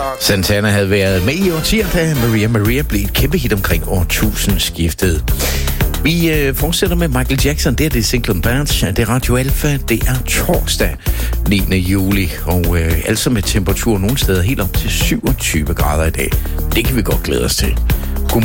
Santana havde været med i årtier, da Maria Maria blev et kæmpe hit omkring årtusindskiftet. Vi fortsætter med Michael Jackson. Det er det Single Bands. Det er Radio Alpha. Det er torsdag 9. juli. Og altså med temperatur nogle steder helt op til 27 grader i dag. Det kan vi godt glæde os til.